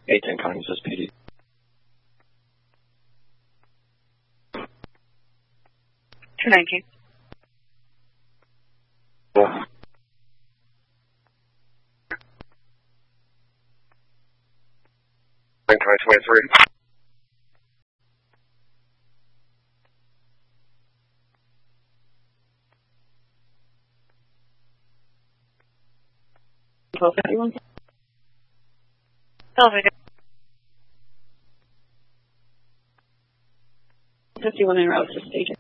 A10 Connie says PD. $219. Yeah. Connie 23. $1251. Elevator. 51 en route to station.